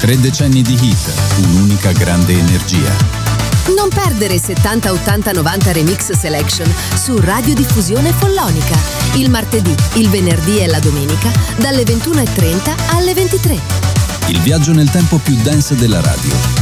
3 decenni di hit, un'unica grande energia. Non perdere 70, 80, 90 Remix Selection su Radiodiffusione Follonica. Il martedì, il venerdì e la domenica dalle 21:30 alle 23. Il viaggio nel tempo più dance della radio.